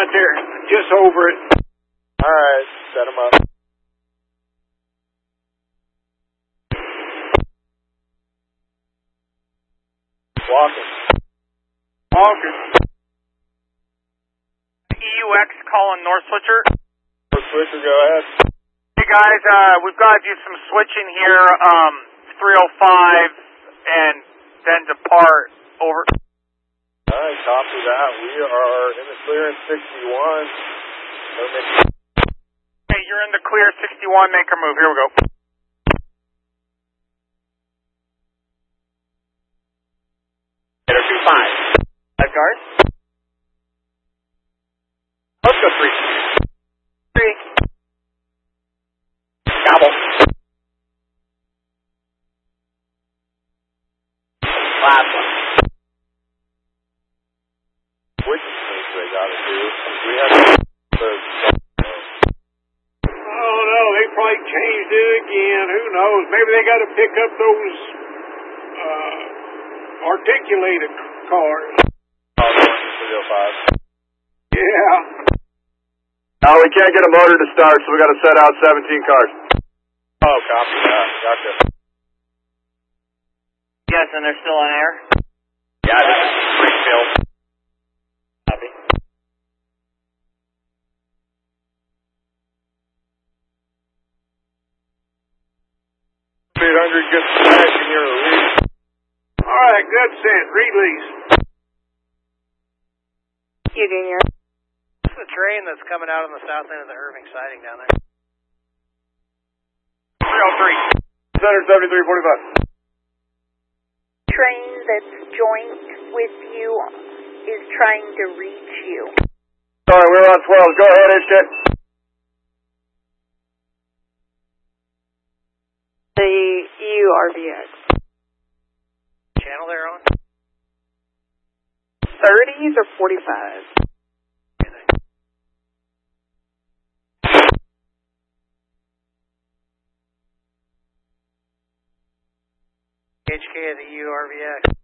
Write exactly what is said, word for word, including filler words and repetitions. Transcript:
right there, just over it. All right, set them up. Walking. Walking. E U X calling North Switcher. North Switcher, go ahead. Hey guys, uh, we've got to do some switching here. Um, three oh five and then depart. Over. All right, copy that. We are in the clear in sixty-one. Hey, you're in the clear sixty-one. Make her move. Here we go. Header two five. Five guard. Let's go three. Three. Gobble. Last one. Which things they got to do? We have to. Oh no, they probably changed it again. Who knows? Maybe they got to pick up those uh, articulated cars. Oh, three oh five. Yeah. No, we can't get a motor to start, so we got to set out seventeen cars. Oh, copy that. Gotcha. Yes, and they're still on air? Yeah, this is Springfield. Copy. eight hundred gets back in your release. All right, good sent. Release. You Junior. What's the train that's coming out on the south end of the Irving siding down there? three oh three. Center seventy-three forty-five. Train that's joint with you is trying to reach you. Sorry, we're on twelve. Go ahead, H K. The E U R V X. Channel they're on? thirties or forty-fives? H K of the E U R V X.